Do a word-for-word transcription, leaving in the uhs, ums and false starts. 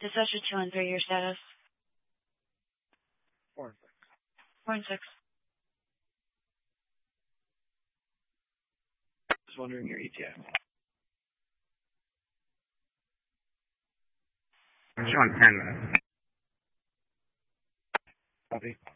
Dispatcher two and three, your status? Four and six. Four and six. Just wondering your E T A. I'm showing ten minutes. Copy.